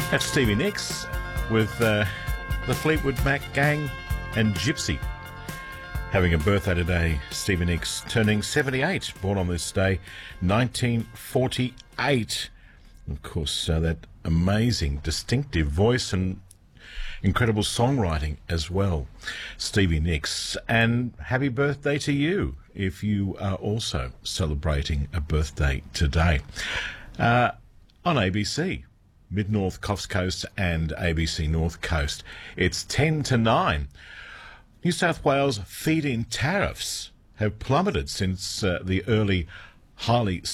That's Stevie Nicks with the Fleetwood Mac Gang and Gypsy. Having a birthday today, Stevie Nicks turning 78, born on this day, 1948. Of course, that amazing, distinctive voice and incredible songwriting as well, Stevie Nicks. And happy birthday to you if you are also celebrating a birthday today. On ABC, Mid-North Coffs Coast and ABC North Coast, it's 10 to 9. New South Wales feed-in tariffs have plummeted since the early highly